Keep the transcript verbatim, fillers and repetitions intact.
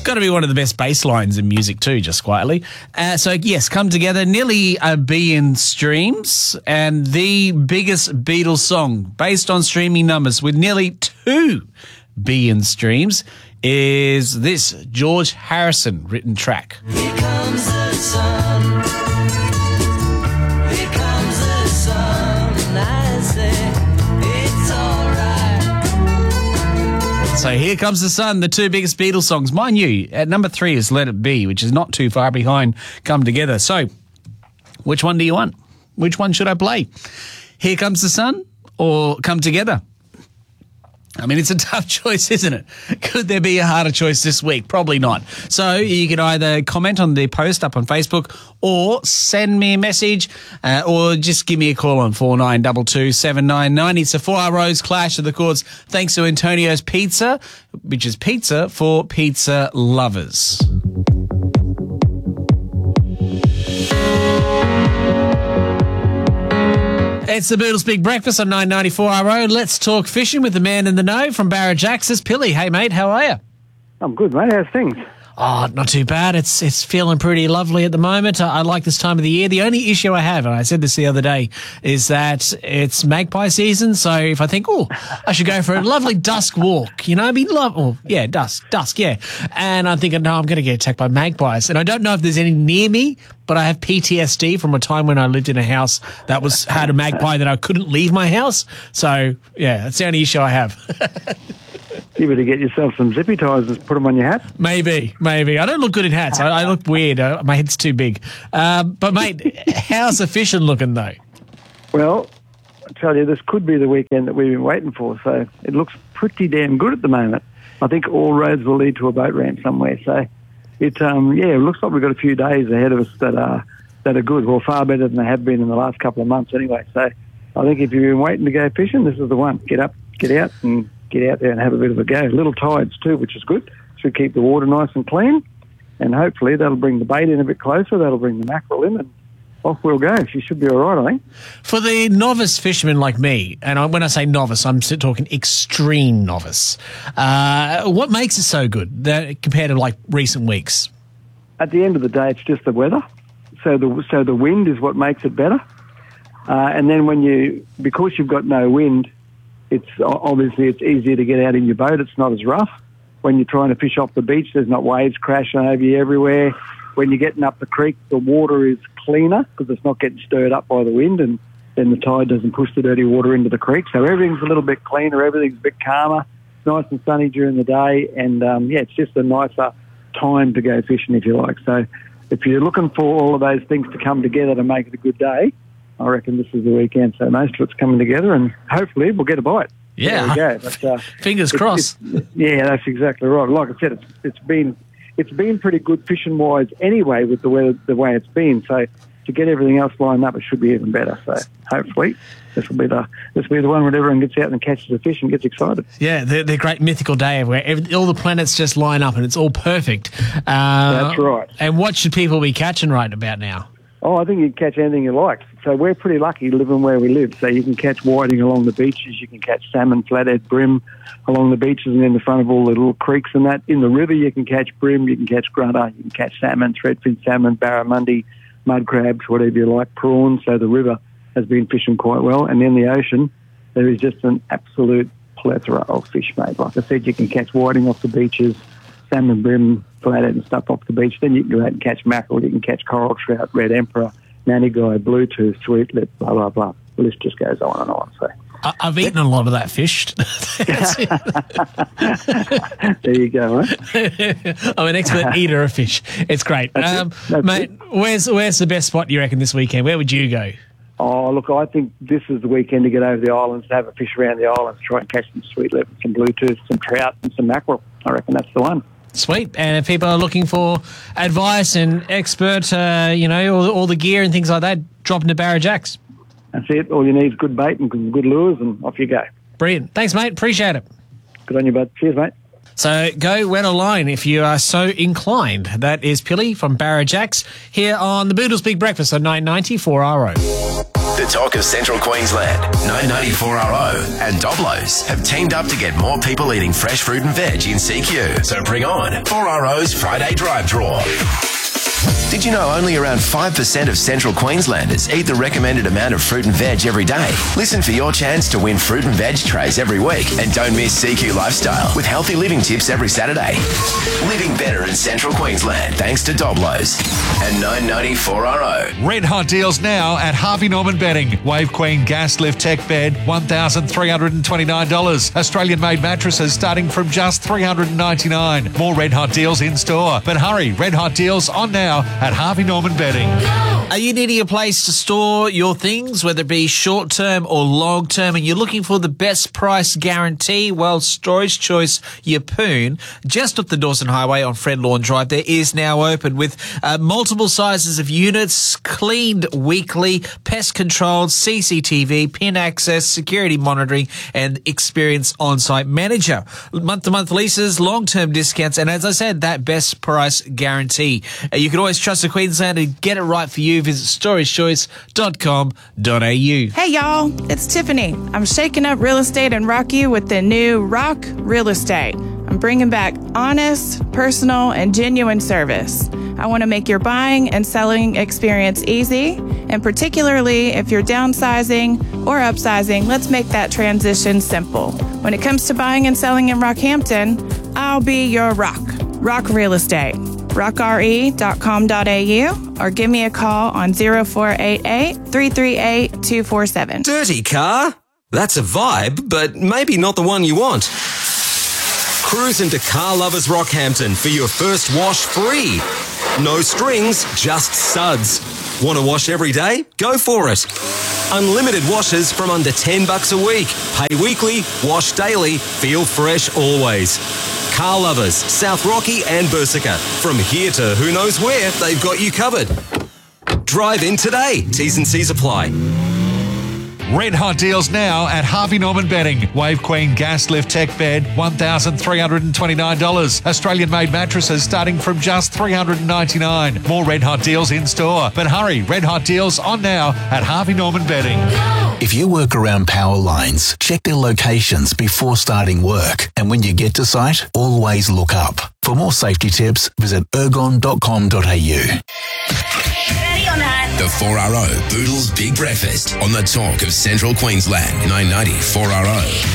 Got to be one of the best bass lines in music too, just quietly. Uh, so, yes, come together, nearly a billion streams, and the biggest Beatles song based on streaming numbers with nearly two billion streams is this George Harrison written track. Here comes the sun. Here comes the sun. And I say, it's all right. So Here Comes the Sun, the two biggest Beatles songs. Mind you, at number three is Let It Be, which is not too far behind Come Together. So which one do you want? Which one should I play? Here Comes the Sun or Come Together? I mean, it's a tough choice, isn't it? Could there be a harder choice this week? Probably not. So you can either comment on the post up on Facebook or send me a message uh, or just give me a call on four nine two two, seven nine nine. It's a four-hour Rose Clash of the Chords thanks to Antonio's Pizza, which is pizza for pizza lovers. It's the Beatles Big Breakfast on nine ninety-four R O. Let's talk fishing with the man in the know from Barra Jacks. It's Pilly. Hey, mate, how are you? I'm good, mate. How's things? Oh, not too bad. It's it's feeling pretty lovely at the moment. I, I like this time of the year. The only issue I have, and I said this the other day, is that it's magpie season. So if I think, oh, I should go for a lovely dusk walk, you know, I'd be love. Oh, yeah, dusk, dusk, yeah. And I'm thinking, no, I'm going to get attacked by magpies. And I don't know if there's any near me, but I have P T S D from a time when I lived in a house that was had a magpie that I couldn't leave my house. So yeah, that's the only issue I have. You better get yourself some zippy ties and put them on your hat. Maybe, maybe. I don't look good in hats. I, I look weird. Uh, my head's too big. Uh, but, mate, how's the fishing looking, though? Well, I tell you, this could be the weekend that we've been waiting for, so it looks pretty damn good at the moment. I think all roads will lead to a boat ramp somewhere. So, it um, yeah, it looks like we've got a few days ahead of us that are, that are good. Well, far better than they have been in the last couple of months anyway. So, I think if you've been waiting to go fishing, this is the one. Get up, get out, and get out there and have a bit of a go. Little tides too, which is good. Should keep the water nice and clean, and hopefully that'll bring the bait in a bit closer. That'll bring the mackerel in, and off we'll go. She should be all right, I think. For the novice fisherman like me, and I, when I say novice, I'm talking extreme novice, uh, what makes it so good that, compared to like recent weeks? At the end of the day, it's just the weather. So the so the wind is what makes it better. Uh, and then when you, because you've got no wind, it's obviously it's easier to get out in your boat. It's not as rough. When you're trying to fish off the beach, there's not waves crashing over you everywhere. When you're getting up the creek, the water is cleaner because it's not getting stirred up by the wind, and then the tide doesn't push the dirty water into the creek. So everything's a little bit cleaner. Everything's a bit calmer. It's nice and sunny during the day, and um, yeah, it's just a nicer time to go fishing, if you like. So if you're looking for all of those things to come together to make it a good day, I reckon this is the weekend. So most of it's coming together, and hopefully we'll get a bite. Yeah, there we go. But, uh, fingers it's, crossed. It's, yeah, that's exactly right. Like I said, it's it's been it's been pretty good fishing wise anyway with the weather the way it's been. So to get everything else lined up, it should be even better. So hopefully this will be the this will be the one where everyone gets out and catches a fish and gets excited. Yeah, the, the great mythical day where every, all the planets just line up and it's all perfect. Uh, that's right. And what should people be catching right about now? Oh, I think you can catch anything you like. So we're pretty lucky living where we live. So you can catch whiting along the beaches, you can catch salmon, flathead, bream along the beaches and in the front of all the little creeks and that. In the river you can catch bream, you can catch grunter, you can catch salmon, threadfin salmon, barramundi, mud crabs, whatever you like, prawns. So the river has been fishing quite well. And in the ocean, there is just an absolute plethora of fish, mate. Like I said, you can catch whiting off the beaches, salmon, bream, flathead and stuff off the beach. Then you can go out and catch mackerel, you can catch coral trout, red emperor, nannyguy, bluetooth, sweet lip, blah, blah, blah. The list just goes on and on. So I- I've eaten a lot of that fish. there you go, mate. I'm an expert eater of fish. It's great. Um, it. mate, it. where's where's the best spot you reckon this weekend? Where would you go? Oh, look, I think this is the weekend to get over the islands, to have a fish around the islands, try and catch some sweet lip, some bluetooth, some trout and some mackerel. I reckon that's the one. Sweet. And if people are looking for advice and expert, uh, you know, all, all the gear and things like that, drop into Barra Jacks. That's it. All you need is good bait and good lures, and off you go. Brilliant. Thanks, mate. Appreciate it. Good on you, bud. Cheers, mate. So go wet a line if you are so inclined. That is Pilly from Barra Jacks here on the Beatles Big Breakfast on nine ninety-four R O. The Talk of Central Queensland, nine ninety-four R O and Doblos have teamed up to get more people eating fresh fruit and veg in C Q. So bring on four R O's Friday Drive Draw. Did you know only around five percent of Central Queenslanders eat the recommended amount of fruit and veg every day? Listen for your chance to win fruit and veg trays every week, and don't miss C Q Lifestyle with healthy living tips every Saturday. Living better in Central Queensland thanks to Doblos and nine ninety-four R O. Red hot deals now at Harvey Norman Bedding. Wave Queen Gas Lift Tech Bed, one thousand three hundred twenty-nine dollars. Australian-made mattresses starting from just three hundred ninety-nine dollars. More red hot deals in store. But hurry, red hot deals on now at Harvey Norman Bedding. Are you needing a place to store your things, whether it be short-term or long-term, and you're looking for the best price guarantee? Well, Storage Choice Yeppoon, just up the Dawson Highway on Fred Lawn Drive, there is now open with uh, multiple sizes of units, cleaned weekly, pest-controlled, C C T V, PIN access, security monitoring, and experienced on-site manager. Month-to-month leases, long-term discounts, and as I said, that best price guarantee. Uh, you can always trust the Queensland and get it right for you. Visit storage choice dot com dot a u. Hey y'all, it's Tiffany. I'm shaking up real estate and rock you with the new Rock Real Estate. I'm bringing back honest, personal, and genuine service. I want to make your buying and selling experience easy, and particularly if you're downsizing or upsizing, let's make that transition simple. When it comes to buying and selling in Rockhampton, I'll be your rock. Rock Real Estate. rock r e dot com dot a u or give me a call on zero four eight eight, three three eight, two four seven. Dirty car? That's a vibe, but maybe not the one you want. Cruise into Car Lovers Rockhampton for your first wash free. No strings, just suds. Want to wash every day? Go for it. Unlimited washes from under ten bucks a week. Pay weekly, wash daily, feel fresh always. Car Lovers, South Rocky and Bursica. From here to who knows where, they've got you covered. Drive in today. T's and C's apply. Red hot deals now at Harvey Norman Bedding. Wave Queen Gas Lift Tech Bed, one thousand three hundred twenty-nine dollars. Australian-made mattresses starting from just three hundred ninety-nine dollars. More red hot deals in store. But hurry, red hot deals on now at Harvey Norman Bedding. If you work around power lines, check their locations before starting work. And when you get to site, always look up. For more safety tips, visit ergon dot com dot a u. Ready or not? The four R O Boodles Big Breakfast on the Talk of Central Queensland, nine ninety-four R O.